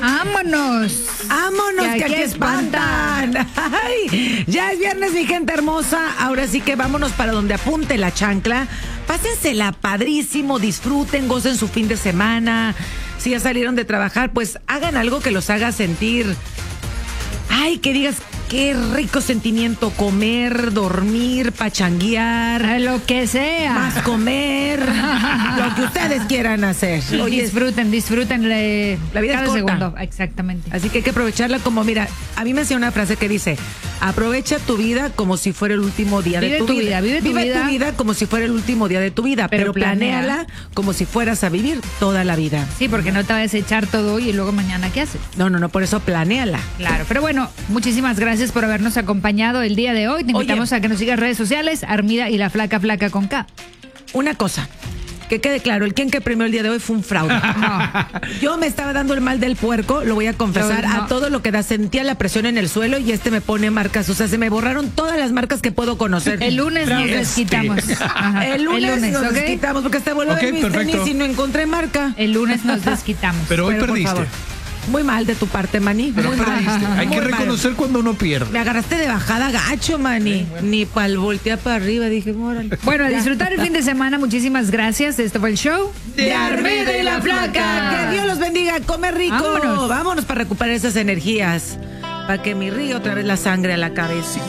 ¡Vámonos, que aquí espantan! Ay, ya es viernes, mi gente hermosa. Ahora sí que vámonos para donde apunte la chancla. Pásensela padrísimo, disfruten, gocen su fin de semana. Si ya salieron de trabajar, pues hagan algo que los haga sentir. Ay, que digas, qué rico sentimiento comer, dormir, pachanguear. Lo que sea. Más comer, lo que ustedes quieran hacer. Sí, Oye, disfruten la vida cada es corta. segundo. Exactamente. Así que hay que aprovecharla como, mira, a mí me hacía una frase que dice, aprovecha tu vida como si fuera el último día de tu vida. Vive tu vida como si fuera el último día de tu vida, pero planéala como si fueras a vivir toda la vida. Sí, porque no te vas a echar todo hoy y luego mañana, ¿qué haces? No, por eso planéala. Claro, pero bueno, muchísimas gracias por habernos acompañado el día de hoy. Te invitamos a que nos sigas en redes sociales, Armida y la Flaca con K. Una cosa, que quede claro, el quien que premió el día de hoy fue un fraude. No. Yo me estaba dando el mal del puerco, lo voy a confesar, a todo lo que da. Sentía la presión en el suelo y me pone marcas. O sea, se me borraron todas las marcas que puedo conocer. El lunes nos desquitamos. El lunes nos desquitamos, porque hasta volví a ver mis tenis y no encontré marca. El lunes nos desquitamos. Pero hoy perdiste. Muy mal de tu parte, Mani. Pero perdiste. Hay que reconocer cuando uno pierde. Me agarraste de bajada gacho, Mani. Bueno. Ni pa'l voltear para arriba. Dije, órale. Bueno, a disfrutar el fin de semana. Muchísimas gracias. Este fue el show de Armida y la Flaca. Que Dios los bendiga. Come rico. Vámonos para recuperar esas energías. Para que me ríe otra vez la sangre a la cabeza.